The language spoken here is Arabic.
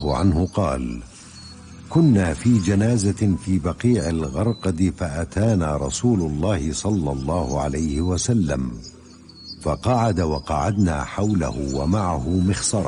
عنه قال: كنا في جنازة في بقيع الغرقد، فأتانا رسول الله صلى الله عليه وسلم، فقعد وقعدنا حوله ومعه مخصرة.